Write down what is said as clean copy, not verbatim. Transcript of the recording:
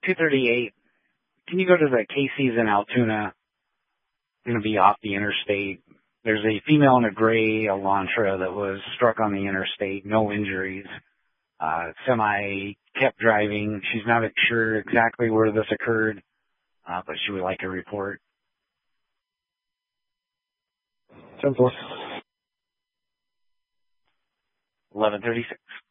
238. Can you go to the Casey's in Altoona? Going to be off the interstate. There's a female in a gray Elantra that was struck on the interstate. No injuries. Semi kept driving. She's not sure exactly where this occurred, but she would like a report. 10-4. 1136.